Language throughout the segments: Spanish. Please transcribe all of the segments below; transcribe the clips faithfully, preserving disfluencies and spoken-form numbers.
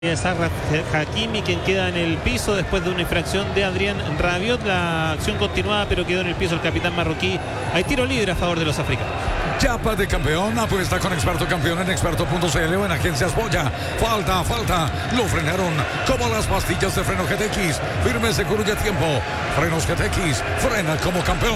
Es Achraf Hakimi quien queda en el piso después de una infracción de Adrien Rabiot. La acción continuaba, pero quedó en el piso el capitán marroquí. Hay tiro libre a favor de los africanos. Chapa de campeón, apuesta con Experto Campeón en experto punto c l o en Agencias Boya. Falta, falta, lo frenaron como las pastillas de freno G T X. Firme, seguro y a tiempo. Frenos G T X, frena como campeón.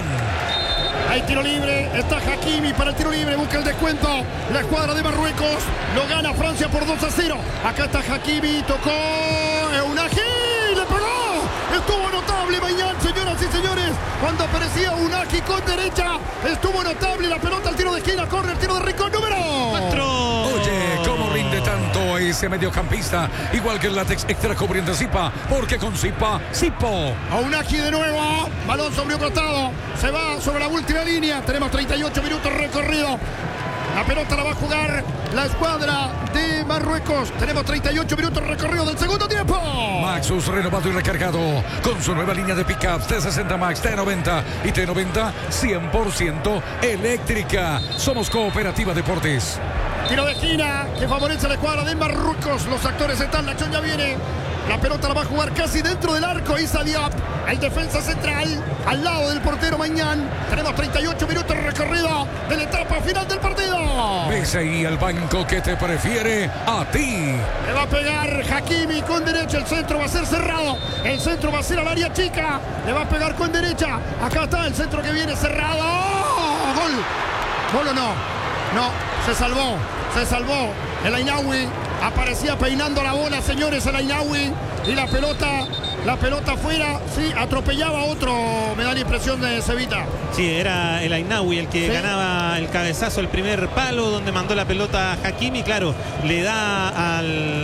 Hay tiro libre, está Hakimi para el tiro libre, busca el descuento. La escuadra de Marruecos lo gana Francia por dos a cero. Acá está Hakimi, tocó Eunahi, le pegó. Estuvo notable Mañán, señoras y señores. Cuando aparecía Eunahi con derecha, estuvo notable la pelota al tiro de esquina, corre el tiro de Rico, número cuatro. Oye, ¿cómo rinde tanto ese mediocampista? Igual que el látex extra cubriente Zipa, porque con Zipa, Zipo. Eunahi de nuevo, balón sobre un costado, se va sobre la última línea. Tenemos treinta y ocho minutos recorrido. La pelota la va a jugar la escuadra de Marruecos. Tenemos treinta y ocho minutos recorrido del segundo tiempo. Maxus renovado y recargado con su nueva línea de pickups T sesenta Max, T noventa y T noventa cien por ciento eléctrica. Somos Cooperativa Deportes. Tiro de esquina que favorece a la escuadra de Marruecos. Los actores están, la acción ya viene. La pelota la va a jugar casi dentro del arco Issa Diop, el defensa central, al lado del portero Mañán. Tenemos treinta y ocho minutos recorrido de la etapa final del partido. Ves ahí el banco que te prefiere a ti. Le va a pegar Hakimi con derecha, el centro va a ser cerrado. El centro va a ser al área chica. Le va a pegar con derecha. Acá está el centro que viene cerrado. ¡Oh! Gol. Gol o no. No, se salvó. Se salvó el Ainaoui. Aparecía peinando la bola, señores, el Ainaoui. Y la pelota, la pelota afuera. Sí, atropellaba a otro, me da la impresión de Cevita. Sí, era el Ainaoui el que ¿Sí? ganaba el cabezazo, el primer palo donde mandó la pelota a Hakimi. Claro, le da a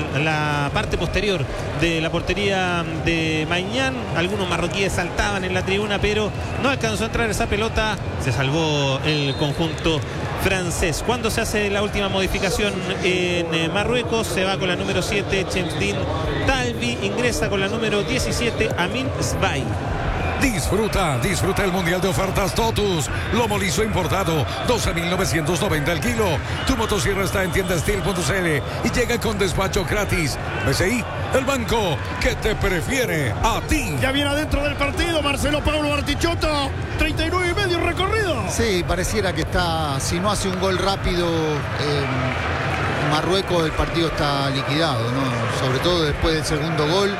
la parte posterior de la portería de Mañán. Algunos marroquíes saltaban en la tribuna, pero no alcanzó a entrar esa pelota. Se salvó el conjunto francés. Cuando se hace la última modificación en Marruecos, se va con la número siete, Chemsdin Talbi, ingresa con la número diecisiete, Amin Sbai. Disfruta, disfruta el Mundial de Ofertas Totus. Lomo liso importado, doce mil novecientos noventa el kilo. Tu motosierra está en tienda steel punto c l y llega con despacho gratis. B C I, el banco que te prefiere a ti. Ya viene adentro del partido Marcelo Pablo Bartichotto, treinta y nueve y medio recorrido. Sí, pareciera que está, si no hace un gol rápido, eh, Marruecos, el partido está liquidado, ¿no? Sobre todo después del segundo gol.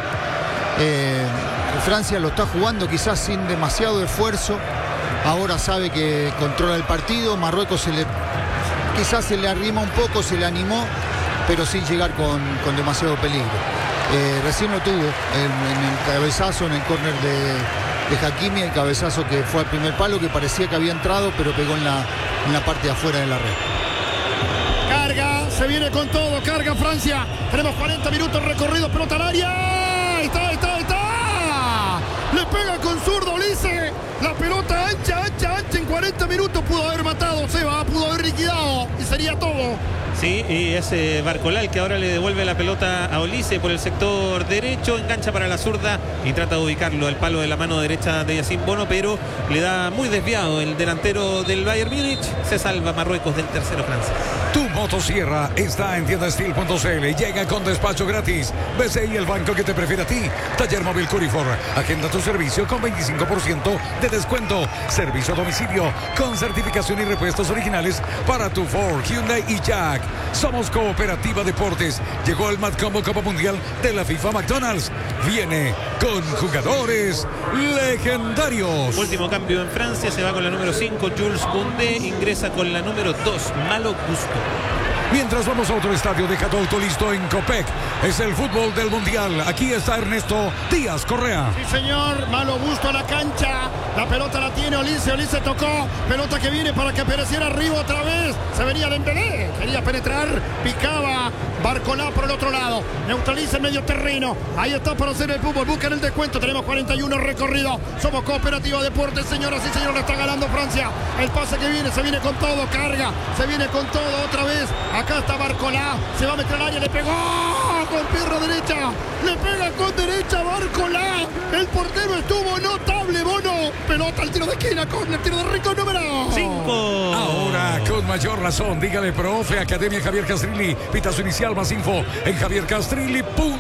Eh, Francia lo está jugando quizás sin demasiado esfuerzo. Ahora sabe que controla el partido. Marruecos se le, quizás se le arrima un poco, se le animó, pero sin llegar con, con demasiado peligro. Eh, recién lo tuvo en, en el cabezazo, en el córner de, de Hakimi, el cabezazo que fue al primer palo, que parecía que había entrado, pero pegó en la, en la parte de afuera de la red. Carga, se viene con todo, carga Francia. Tenemos cuarenta minutos recorridos, pelota al área. Ahí está, ahí está, ahí está. Le pega con zurdo Olise. La pelota ancha, ancha, ancha. En cuarenta minutos pudo haber matado Seba, pudo haber liquidado y sería todo. Sí, y ese Barcolal que ahora le devuelve la pelota a Olise por el sector derecho, engancha para la zurda y trata de ubicarlo al palo de la mano derecha de Yacine Bono, pero le da muy desviado el delantero del Bayern Múnich. Se salva Marruecos del tercero francés. Tu motosierra está en tienda steel punto c l y llega con despacho gratis. B C I, el banco que te prefiere a ti. Taller móvil Curifor. Agenda tu servicio con veinticinco por ciento de descuento. Servicio a domicilio con certificación y repuestos originales para tu Ford, Hyundai y Jack. Somos Cooperativa Deportes. Llegó el Mad Combo Copa Mundial de la FIFA McDonald's. Viene con jugadores legendarios. Último cambio en Francia, se va con la número cinco, Jules Koundé, ingresa con la número dos, Malo Gusto. Mientras vamos a otro estadio, deja tu auto listo en Copec. Es el fútbol del Mundial. Aquí está Ernesto Díaz Correa. Sí, señor. Malo Gusto a la cancha. La pelota la tiene Olise. Olise tocó. Pelota que viene para que apareciera arriba otra vez. Se venía Dembélé. Quería penetrar. Picaba Barcolá por el otro lado. Neutraliza el medio terreno. Ahí está para hacer el fútbol. Buscan el descuento. Tenemos cuarenta y uno recorrido. Somos Cooperativa Deportes, señoras y señores. Está ganando Francia. El pase que viene. Se viene con todo. Carga. Se viene con todo otra vez. Acá está Barcolá. Se va a meter al área. Le pegó con pierna derecha. Le pega con derecha Barcolá. El portero estuvo notable, Bono. Pelota al tiro de esquina con el tiro de Rico número cinco. Ahora, con mayor razón, dígale, profe, Academia Javier Castrilli. Pitazo inicial, más info en javier castrilli punto com.